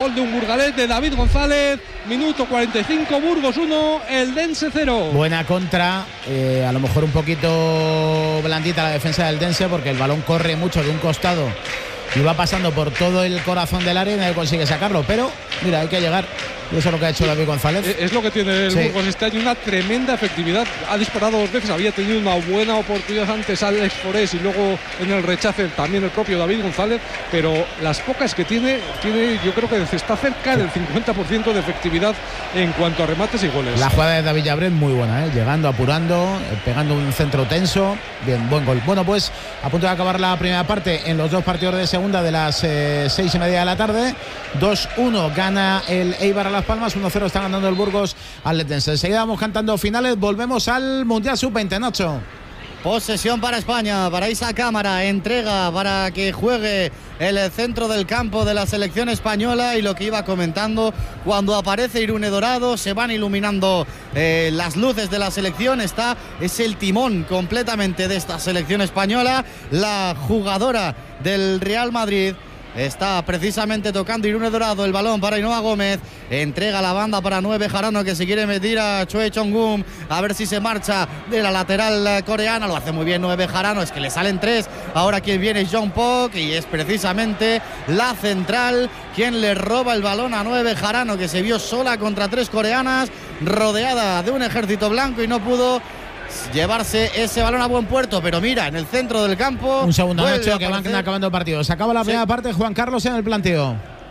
gol de un burgalés de David González. Minuto 45, Burgos 1, Eldense 0. Buena contra, a lo mejor un poquito blandita la defensa del Eldense, porque el balón corre mucho de un costado y va pasando por todo el corazón del área y nadie consigue sacarlo, pero mira, hay que llegar. Y eso es lo que ha hecho David González. Es lo que tiene el Burgos este año, una tremenda efectividad. Ha disparado 2 veces, había tenido una buena oportunidad antes Alex Forés y luego en el rechace también el propio David González, pero las pocas que tiene, yo creo que está cerca del 50% de efectividad en cuanto a remates y goles. La jugada de David Llabret muy buena, llegando, apurando, pegando un centro tenso. Bien, buen gol. Bueno, pues a punto de acabar la primera parte en los 2 partidos de segunda de las 6:30 de la tarde. 2-1 gana el Eibar a Las Palmas, 1-0 está ganando el Burgos al Eldense. Enseguida vamos cantando finales, volvemos al Mundial Sub-20, Nacho. Posesión para España, para Isa Cámara, entrega para que juegue el centro del campo de la selección española, y lo que iba comentando, cuando aparece Irune Dorado se van iluminando las luces de la selección. Es el timón completamente de esta selección española. La jugadora del Real Madrid está precisamente tocando Irune Dorado, el balón para Ainhoa Gómez, entrega la banda para 9 Jarano, que se quiere meter a Choi Chong-gum, a ver si se marcha de la lateral coreana. Lo hace muy bien 9 Jarano, es que le salen 3. Ahora quien viene es Jong Pok, y es precisamente la central quien le roba el balón a 9 Jarano, que se vio sola contra 3 coreanas, rodeada de un ejército blanco, y no pudo llevarse ese balón a buen puerto. Pero mira, en el centro del campo. Un segundo, Nacho, que van acabando el partido. Se acaba la primera parte. Juan Carlos en el planteo.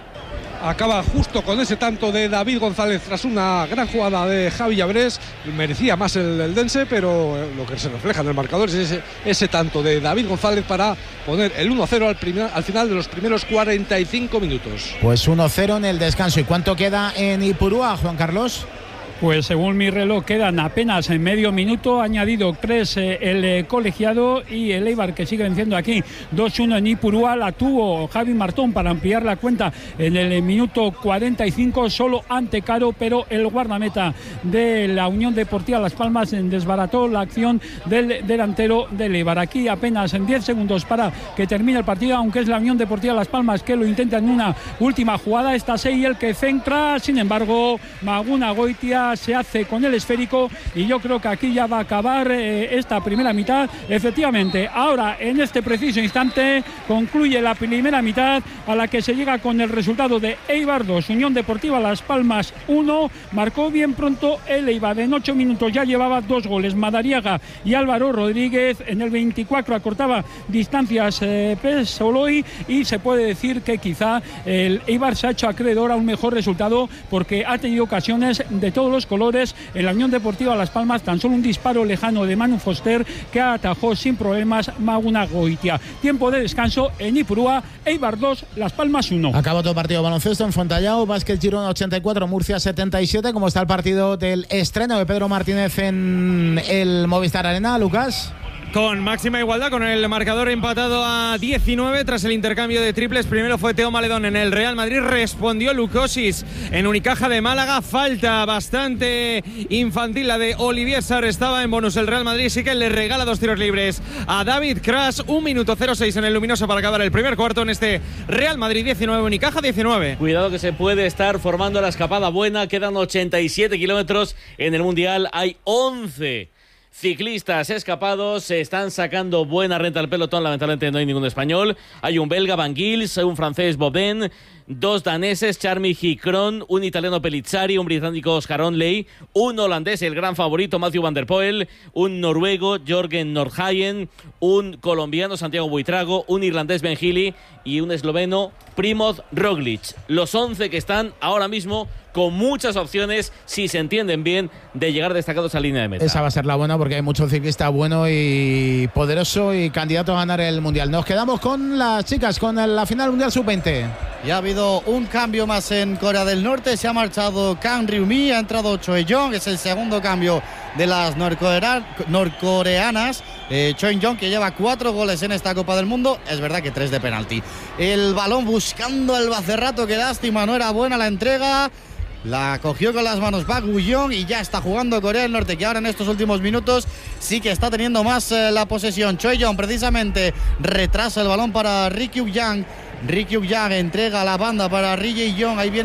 Acaba justo con ese tanto de David González tras una gran jugada de Javi Llabrés. Merecía más el Eldense, pero lo que se refleja en el marcador es ese tanto de David González para poner el 1-0 al final de los primeros 45 minutos. Pues 1-0 en el descanso. ¿Y cuánto queda en Ipurúa, Juan Carlos? Pues según mi reloj quedan apenas en medio minuto, ha añadido 3 el colegiado, y el Eibar, que sigue venciendo aquí 2-1 en Ipurúa. La tuvo Javi Martón para ampliar la cuenta en el minuto 45, solo ante Caro, pero el guardameta de la Unión Deportiva Las Palmas desbarató la acción del delantero del Eibar. Aquí apenas en 10 segundos para que termine el partido, aunque es la Unión Deportiva Las Palmas que lo intenta en una última jugada. Está Seyel que centra, sin embargo Maguna Goitia se hace con el esférico, y yo creo que aquí ya va a acabar esta primera mitad. Efectivamente, ahora en este preciso instante concluye la primera mitad, a la que se llega con el resultado de Eibar 2, Unión Deportiva Las Palmas 1. Marcó bien pronto el Eibar, en 8 minutos ya llevaba 2 goles, Madariaga y Álvaro Rodríguez. En el 24 acortaba distancias Pesoloy, y se puede decir que quizá el Eibar se ha hecho acreedor a un mejor resultado, porque ha tenido ocasiones de todos los colores. En la Unión Deportiva Las Palmas, tan solo un disparo lejano de Manu Foster, que atajó sin problemas Maguna Goitia. Tiempo de descanso en Ipurúa, Eibar 2, Las Palmas 1. Acabó todo partido baloncesto en Fontallao, Básquet Girona 84, Murcia 77. ¿Cómo está el partido del estreno de Pedro Martínez en el Movistar Arena, Lucas? Con máxima igualdad, con el marcador empatado a 19 tras el intercambio de triples. Primero fue Teo Maledón en el Real Madrid, respondió Lucosis en Unicaja de Málaga. Falta bastante infantil la de Olivier Sarr, estaba en bonus el Real Madrid, sí que le regala 2 tiros libres a David Crash. 1 minuto 06 en el luminoso para acabar el primer cuarto en este Real Madrid 19, Unicaja 19. Cuidado que se puede estar formando la escapada buena, quedan 87 kilómetros en el Mundial, hay 11 ciclistas escapados, se están sacando buena renta al pelotón. Lamentablemente no hay ningún español. Hay un belga, Van Gils, un francés, Boben, 2 daneses, Charmy Gicron, un italiano, Pellizzari, un británico, Oscar Onley, un holandés, el gran favorito, Matthew Van der Poel, un noruego, Jorgen Nordhagen, un colombiano, Santiago Buitrago, un irlandés, Ben Healy, y un esloveno, Primoz Roglic. Los 11 que están ahora mismo con muchas opciones, si se entienden bien, de llegar destacados a línea de meta. Esa va a ser la buena, porque hay mucho ciclista bueno y poderoso y candidato a ganar el Mundial. Nos quedamos con las chicas, con la final Mundial Sub-20. Ya ha habido un cambio más en Corea del Norte. Se ha marchado Kang Ryumi, ha entrado Choi Jong, es el segundo cambio de las norcoreanas. Choi Jong, que lleva 4 goles en esta Copa del Mundo, es verdad que 3 de penalti. El balón buscando al Bacerrato, que lástima, no era buena la entrega. La cogió con las manos Park Woo-young, y ya está jugando Corea del Norte, que ahora en estos últimos minutos sí que está teniendo más la posesión. Choi Jong precisamente retrasa el balón para Ri Kyuk-yang. Ri Kyuk-yang entrega la banda para Ri Jae-yong. Ahí viene